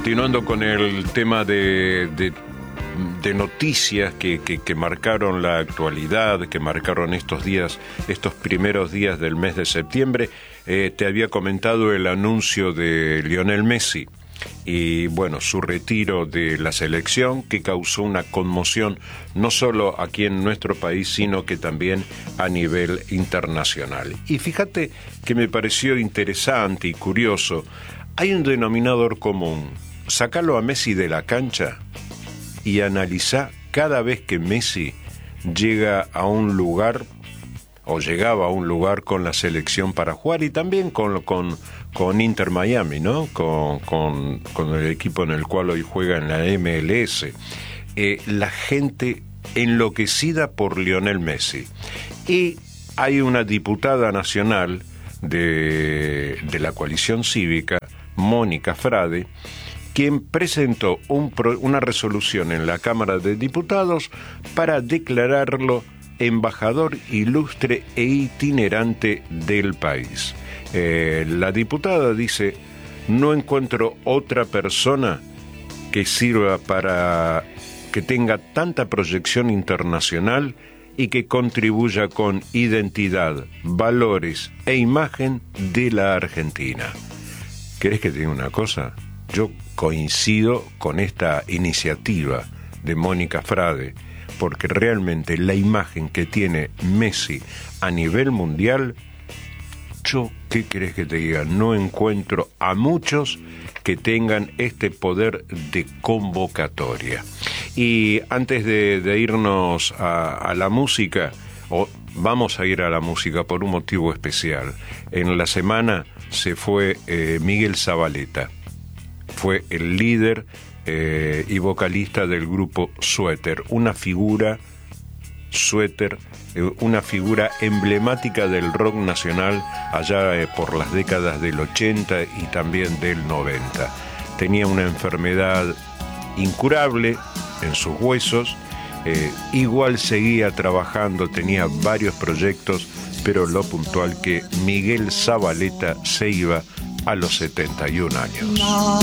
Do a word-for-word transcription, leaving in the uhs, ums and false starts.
Continuando con el tema de, de, de noticias que, que, que marcaron la actualidad, que marcaron estos días, estos primeros días del mes de septiembre, eh, te había comentado el anuncio de Lionel Messi y, bueno, su retiro de la selección, que causó una conmoción no solo aquí en nuestro país, sino que también a nivel internacional. Y fíjate que me pareció interesante y curioso. Hay un denominador común. Sácalo a Messi de la cancha y analiza cada vez que Messi llega a un lugar o llegaba a un lugar con la selección para jugar, y también con, con, con Inter Miami, ¿no? Con, con, con el equipo en el cual hoy juega en la M L S. Eh, la gente enloquecida por Lionel Messi. Y hay una diputada nacional de, de la coalición cívica, Mónica Frade, quien presentó un pro, una resolución en la Cámara de Diputados para declararlo embajador ilustre e itinerante del país. Eh, la diputada dice: no encuentro otra persona que sirva para que tenga tanta proyección internacional y que contribuya con identidad, valores e imagen de la Argentina. ¿Querés que te diga una cosa? Yo coincido con esta iniciativa de Mónica Frade, porque realmente la imagen que tiene Messi a nivel mundial, yo, ¿qué querés que te diga? No encuentro a muchos que tengan este poder de convocatoria. Y antes de, de irnos a, a la música, o vamos a ir a la música por un motivo especial. En la semana se fue eh, Miguel Zavaleta. Fue el líder eh, y vocalista del grupo Suéter, una figura, Suéter, eh, una figura emblemática del rock nacional allá eh, por las décadas del ochenta y también del noventa. Tenía una enfermedad incurable en sus huesos, eh, igual seguía trabajando, tenía varios proyectos, pero lo puntual que Miguel Zavaleta se iba a los setenta y un años.